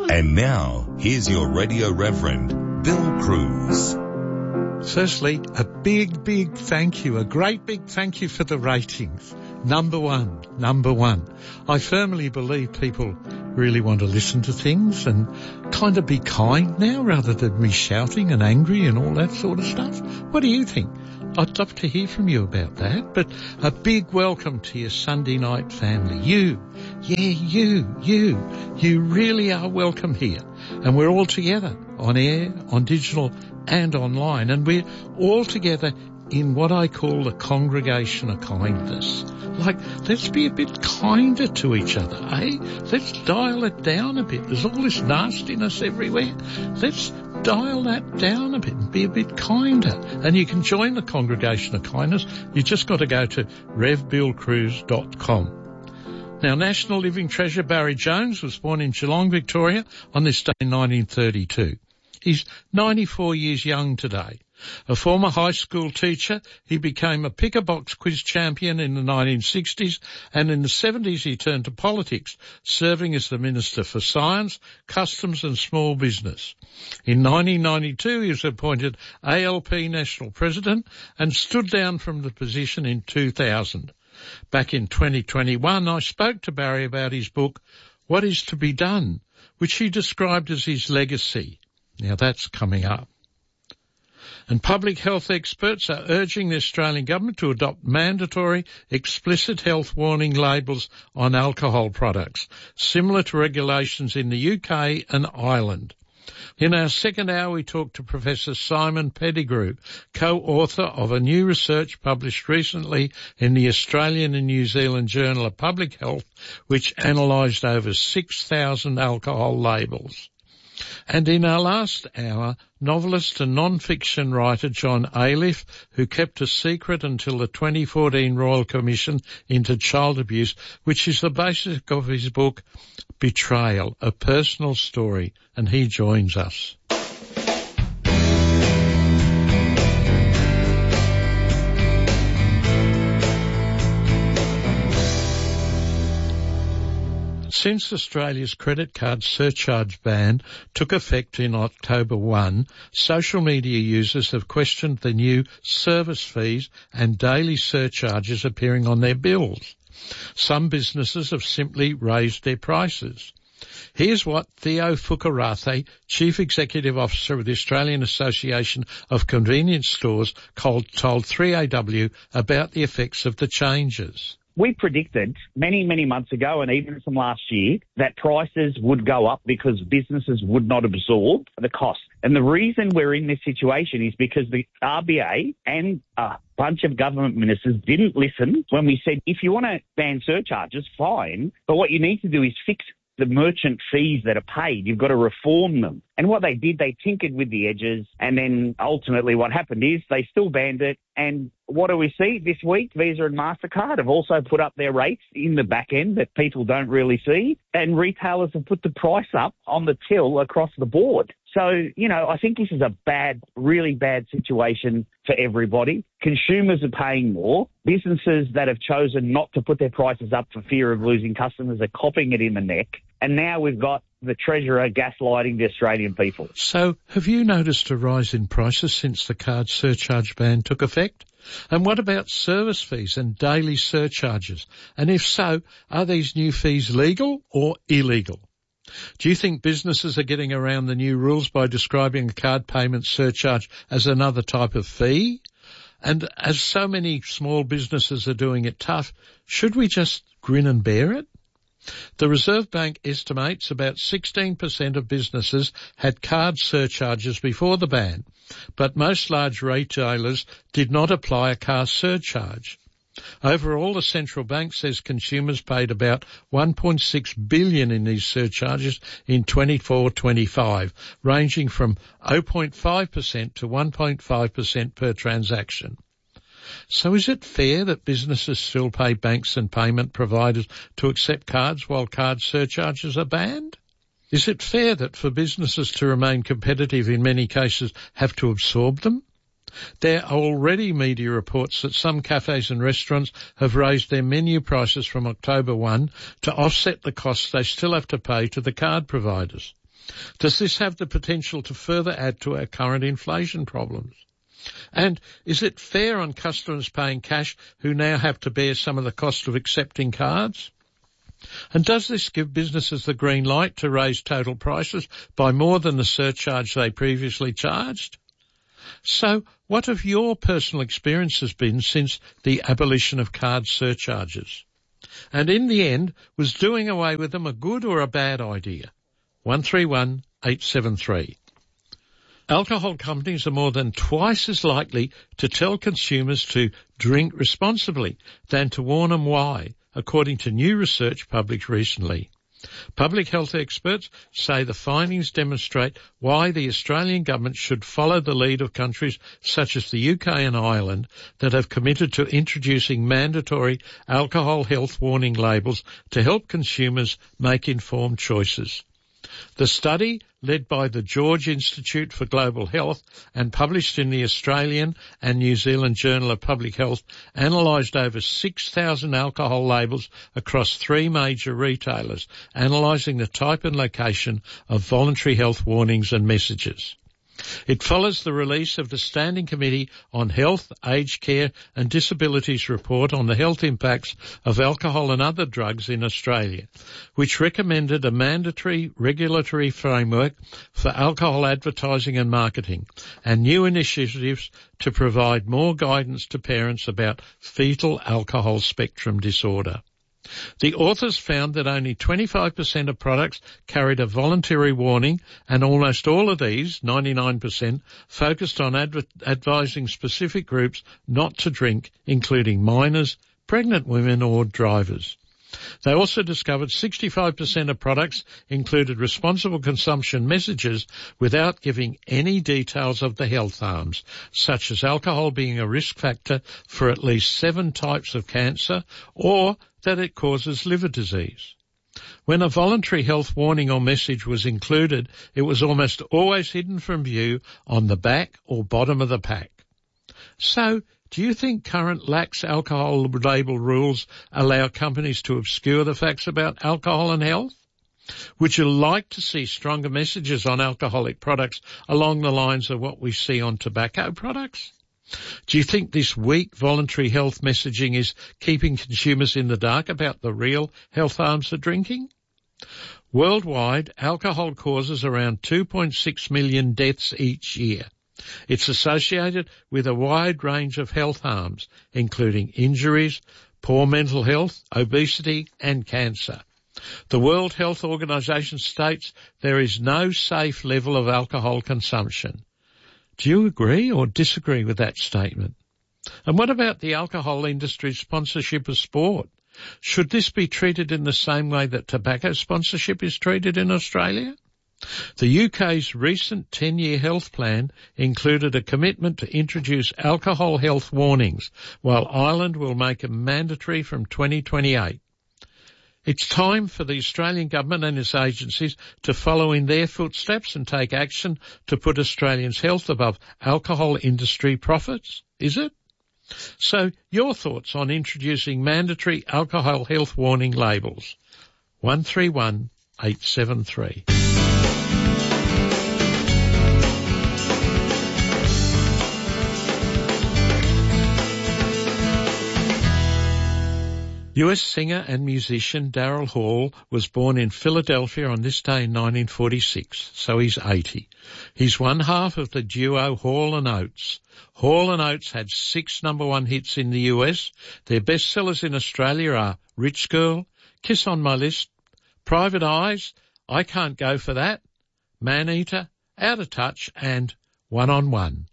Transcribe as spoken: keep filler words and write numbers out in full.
And now, here's your Radio Reverend, Bill Cruz. Firstly, a big, big thank you, a great big thank you for the ratings. Number one, number one. I firmly believe people really want to listen to things and kind of be kind now rather than me shouting and angry and all that sort of stuff. What do you think? I'd love to hear from you about that, but a big welcome to your Sunday night family. You, yeah, you, you, you really are welcome here. And we're all together on air, on digital and online, and we're all together in what I call the congregation of kindness. Like, let's be a bit kinder to each other, eh? Let's dial it down a bit. There's all this nastiness everywhere. Let's dial that down a bit and be a bit kinder. And you can join the congregation of kindness. You just got to go to rev bill cruz dot com. Now, National Living Treasure Barry Jones was born in Geelong, Victoria on this day in nineteen thirty-two. He's ninety-four years young today. A former high school teacher, he became a pick-a-box quiz champion in the nineteen sixties, and in the seventies he turned to politics, serving as the Minister for Science, Customs and Small Business. In nineteen ninety-two he was appointed A L P National President and stood down from the position in two thousand. Back in twenty twenty-one I spoke to Barry about his book, What Is to Be Done, which he described as his legacy. Now that's coming up. And public health experts are urging the Australian government to adopt mandatory explicit health warning labels on alcohol products, similar to regulations in the U K and Ireland. In our second hour, we talked to Professor Simon Pettigrew, co-author of a new research published recently in the Australian and New Zealand Journal of Public Health, which analysed over six thousand alcohol labels. And in our last hour, novelist and non-fiction writer John Aliff, who kept a secret until the twenty fourteen Royal Commission into Child Abuse, which is the basis of his book, Betrayal, a Personal Story, and he joins us. Since Australia's credit card surcharge ban took effect in October first, social media users have questioned the new service fees and daily surcharges appearing on their bills. Some businesses have simply raised their prices. Here's what Theo Fukarathe, Chief Executive Officer of the Australian Association of Convenience Stores, told three A W about the effects of the changes. We predicted many, many months ago and even from last year that prices would go up because businesses would not absorb the cost. And the reason we're in this situation is because the R B A and a bunch of government ministers didn't listen when we said, if you want to ban surcharges, fine, but what you need to do is fix the merchant fees that are paid. You've got to reform them. And what they did, they tinkered with the edges, and then ultimately what happened is they still banned it. And what do we see this week? Visa and MasterCard have also put up their rates in the back end that people don't really see, and retailers have put the price up on the till across the board. So, you know, I think this is a bad, really bad situation for everybody. Consumers are paying more. Businesses that have chosen not to put their prices up for fear of losing customers are copping it in the neck. And now we've got the Treasurer gaslighting the Australian people. So have you noticed a rise in prices since the card surcharge ban took effect? And what about service fees and daily surcharges? And if so, are these new fees legal or illegal? Do you think businesses are getting around the new rules by describing a card payment surcharge as another type of fee? And as so many small businesses are doing it tough, should we just grin and bear it? The Reserve Bank estimates about sixteen percent of businesses had card surcharges before the ban, but most large retailers did not apply a card surcharge. Overall, the central bank says consumers paid about one point six billion dollars in these surcharges in twenty-four twenty-five, ranging from zero point five percent to one point five percent per transaction. So is it fair that businesses still pay banks and payment providers to accept cards while card surcharges are banned? Is it fair that for businesses to remain competitive in many cases have to absorb them? There are already media reports that some cafes and restaurants have raised their menu prices from October first to offset the costs they still have to pay to the card providers. Does this have the potential to further add to our current inflation problems? And is it fair on customers paying cash who now have to bear some of the cost of accepting cards? And does this give businesses the green light to raise total prices by more than the surcharge they previously charged? So what have your personal experiences been since the abolition of card surcharges? And in the end, was doing away with them a good or a bad idea? one three one eight seven three. Alcohol companies are more than twice as likely to tell consumers to drink responsibly than to warn them why, according to new research published recently. Public health experts say the findings demonstrate why the Australian government should follow the lead of countries such as the U K and Ireland that have committed to introducing mandatory alcohol health warning labels to help consumers make informed choices. The study, led by the George Institute for Global Health and published in the Australian and New Zealand Journal of Public Health, analysed over six thousand alcohol labels across three major retailers, analysing the type and location of voluntary health warnings and messages. It follows the release of the Standing Committee on Health, Aged Care and Disabilities report on the health impacts of alcohol and other drugs in Australia, which recommended a mandatory regulatory framework for alcohol advertising and marketing and new initiatives to provide more guidance to parents about fetal alcohol spectrum disorder. The authors found that only twenty-five percent of products carried a voluntary warning, and almost all of these, ninety-nine percent, focused on adver- advising specific groups not to drink, including minors, pregnant women or drivers. They also discovered sixty-five percent of products included responsible consumption messages without giving any details of the health harms, such as alcohol being a risk factor for at least seven types of cancer or that it causes liver disease. When a voluntary health warning or message was included, it was almost always hidden from view on the back or bottom of the pack. So, do you think current lax alcohol label rules allow companies to obscure the facts about alcohol and health? Would you like to see stronger messages on alcoholic products along the lines of what we see on tobacco products? Do you think this weak voluntary health messaging is keeping consumers in the dark about the real health harms of drinking? Worldwide, alcohol causes around two point six million deaths each year. It's associated with a wide range of health harms, including injuries, poor mental health, obesity and cancer. The World Health Organization states there is no safe level of alcohol consumption. Do you agree or disagree with that statement? And what about the alcohol industry's sponsorship of sport? Should this be treated in the same way that tobacco sponsorship is treated in Australia? The U K's recent ten-year health plan included a commitment to introduce alcohol health warnings, while Ireland will make them mandatory from twenty twenty-eight. It's time for the Australian government and its agencies to follow in their footsteps and take action to put Australians' health above alcohol industry profits, is it? So, your thoughts on introducing mandatory alcohol health warning labels? one three one eight seven three. U S singer and musician Daryl Hall was born in Philadelphia on this day in nineteen forty-six, so he's eighty. He's one half of the duo Hall and Oates. Hall and Oates had six number one hits in the U S. Their bestsellers in Australia are Rich Girl, Kiss on My List, Private Eyes, I Can't Go For That, Man Eater, Out of Touch and One on One.